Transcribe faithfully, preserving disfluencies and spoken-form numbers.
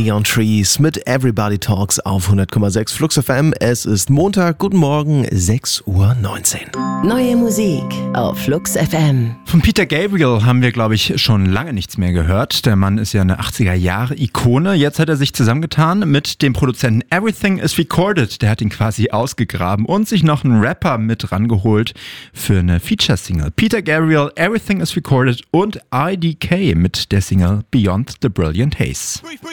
Neon Trees mit Everybody Talks auf hundert Komma sechs Flux F M. Es ist Montag, guten Morgen, sechs Uhr neunzehn. Neue Musik auf Flux F M. Von Peter Gabriel haben wir, glaube ich, schon lange nichts mehr gehört. Der Mann ist ja eine achtziger-Jahre-Ikone. Jetzt hat er sich zusammengetan mit dem Produzenten Everything is Recorded. Der hat ihn quasi ausgegraben und sich noch einen Rapper mit rangeholt für eine Feature-Single. Peter Gabriel, Everything is Recorded und I D K mit der Single Beyond the Brilliant Haze.